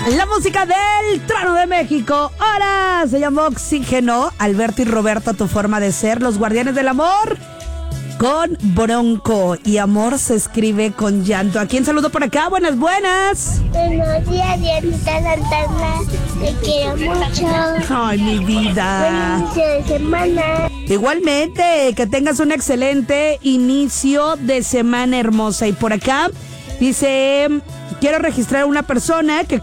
La música del Trono de México. Hola, se llama Oxígeno. Alberto y Roberto, tu forma de ser. Los Guardianes del Amor con Bronco. Y amor se escribe con llanto. ¿A quién saludo por acá? Buenas. Buenos días, Dianita Santana. Te quiero mucho. Ay, mi vida. Buen inicio de semana. Igualmente, que tengas un excelente inicio de semana, hermosa. Y por acá dice, quiero registrar a una persona que